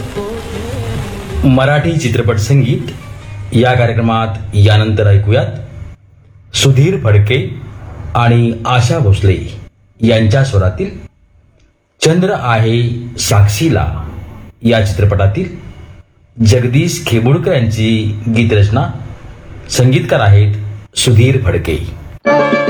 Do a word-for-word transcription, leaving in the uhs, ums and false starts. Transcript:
मराठी चित्रपट संगीत या कार्यक्रमात यानंतर ऐकूयात सुधीर फडके आणि आशा भोसले यांच्या स्वरातील चंद्र आहे साक्षीला या चित्रपटातील जगदीश खेबुडकर यांची गीतरचना. संगीतकार आहेत सुधीर फडके.